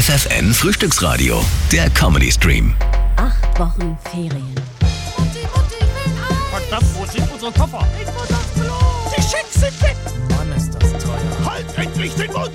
FFN Frühstücksradio, der Comedy-Stream. 8 Wochen Ferien. Verdammt, wo sind unsere Koffer? Ich muss aufs Klo! Die Schicks sind weg! Mann, ist das teuer. Halt endlich den Mund!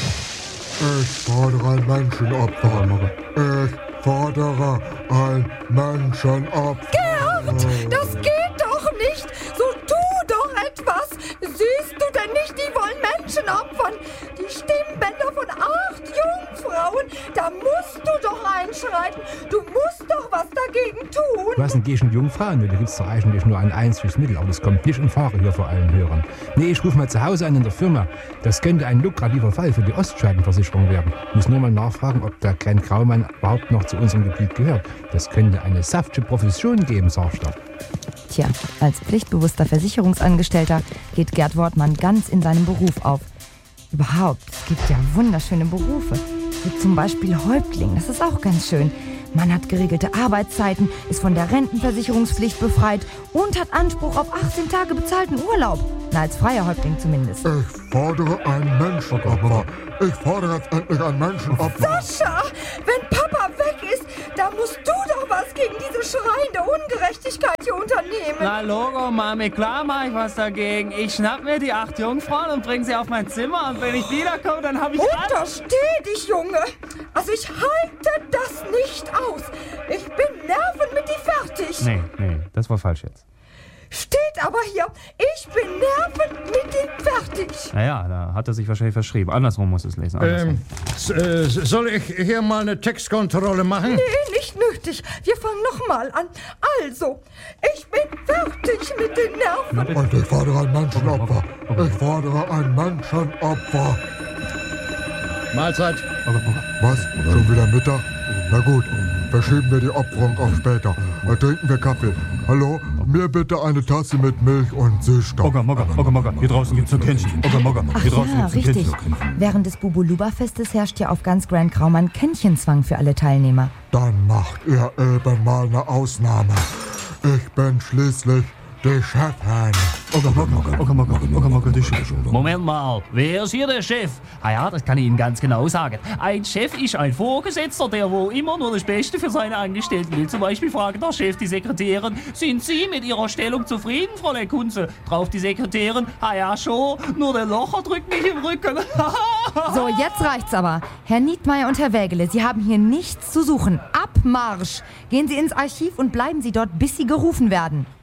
Ich fordere ein Menschenopfer. Ich fordere ein Menschenopfer. Gerd, das geht doch nicht. So tu doch etwas. Siehst du denn nicht, die wollen Menschen opfern? Die Stimmbänder von 8 Jungfrauen. Da musst du doch einschreiten. Du musst doch was dagegen tun. Was denn gegen Jungfrauen? Da gibt es doch eigentlich nur ein einziges Mittel, aber das kommt nicht in Frage hier vor allen Hörern. Nee, ich rufe mal zu Hause an in der Firma. Das könnte ein lukrativer Fall für die Ostscheidenversicherung werden. Ich muss nur mal nachfragen, ob der Glenn Graumann überhaupt noch zu unserem Gebiet gehört. Das könnte eine saftige Profession geben, sagst du. Tja, als pflichtbewusster Versicherungsangestellter geht Gerd Wortmann ganz in seinem Beruf auf. Überhaupt, es gibt ja wunderschöne Berufe. Wie zum Beispiel Häuptling, das ist auch ganz schön. Man hat geregelte Arbeitszeiten, ist von der Rentenversicherungspflicht befreit und hat Anspruch auf 18 Tage bezahlten Urlaub. Na, als freier Häuptling zumindest. Ich fordere ein Menschenopfer. Ich fordere jetzt endlich ein Menschenopfer. Sascha, wenn Papa weg ist, da musst du doch was gegen diese schreiende Ungerechtigkeit hier unternehmen. Na Logo, Mami, klar mach ich was dagegen. Ich schnapp mir die 8 Jungfrauen und bring sie auf mein Zimmer. Und wenn ich wiederkomme, dann hab ich Untersteh dich, Junge. Also ich halte das nicht aus. Ich bin nerven mit die fertig. Nee, das war falsch jetzt. Steht aber hier, ich bin nerven mit die fertig. Naja, da hat er sich wahrscheinlich verschrieben. Andersrum muss es lesen. Soll ich hier mal eine Textkontrolle machen? Nee, nicht nötig. Wir fangen nochmal an. Also, ich bin fertig mit den Nerven. Und ich fordere ein Menschenopfer. Ich fordere ein Menschenopfer. Mahlzeit. Was? Schon wieder Mittag? Na gut, verschieben wir die Opferung auf später. Trinken wir Kaffee. Hallo? Mir bitte eine Tasse mit Milch und Süßstoff. Mogger, hier draußen gibt's ein Kännchen. Ach ja, richtig. Während des Bubuluba-Festes herrscht ja auf ganz Grand Graumann Kännchenzwang für alle Teilnehmer. Dann macht ihr eben mal eine Ausnahme. Ich bin schließlich die Chefin. Moment mal, wer ist hier der Chef? Ah ja, das kann ich Ihnen ganz genau sagen. Ein Chef ist ein Vorgesetzter, der wo immer nur das Beste für seine Angestellten will. Zum Beispiel fragt der Chef die Sekretärin, sind Sie mit Ihrer Stellung zufrieden, Fräulein Kunze? Drauf die Sekretärin, ah ja schon, nur der Locher drückt mich im Rücken. So, jetzt reicht's aber. Herr Niedmeyer und Herr Wägele, Sie haben hier nichts zu suchen. Abmarsch! Gehen Sie ins Archiv und bleiben Sie dort, bis Sie gerufen werden.